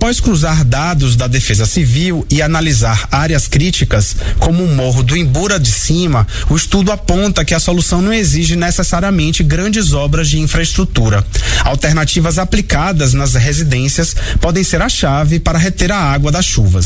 Após cruzar dados da Defesa Civil e analisar áreas críticas, como o Morro do Imbura de Cima, o estudo aponta que a solução não exige necessariamente grandes obras de infraestrutura. Alternativas aplicadas nas residências podem ser a chave para reter a água das chuvas.